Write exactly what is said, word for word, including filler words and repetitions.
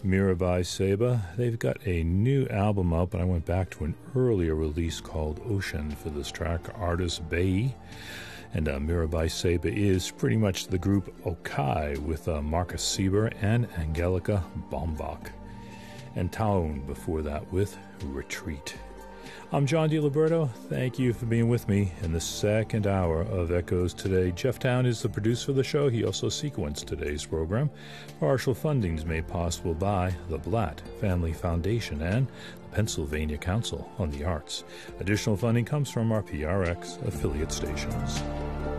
Mirabai Seba. They've got a new album out, but I went back to an earlier release called Ocean for this track, Artist Bay. And uh, Mirabai Seba is pretty much the group Okai with uh, Marcus Sieber and Angelica Bombach. And Town before that with Retreat. I'm John DiLiberto. Thank you for being with me in the second hour of Echoes today. Jeff Town is the producer of the show. He also sequenced today's program. Partial funding is made possible by the Blatt Family Foundation and the Pennsylvania Council on the Arts. Additional funding comes from our P R X affiliate stations.